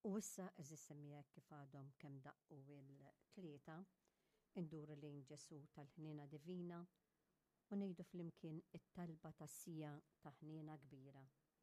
U issa eżis semmijek kif għadhom kemm daqqu il-tlieta, induru lejn Ġesu tal-ħnina divina u ngħidu flimkien it-talba tas-sija ta' ħnina kbira.